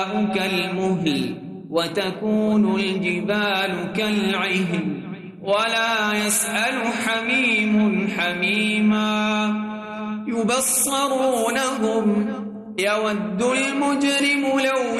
كالمهل وتكون الجبال كالعهن ولا يسأل حميم حميما يبصرونهم يود المجرم لو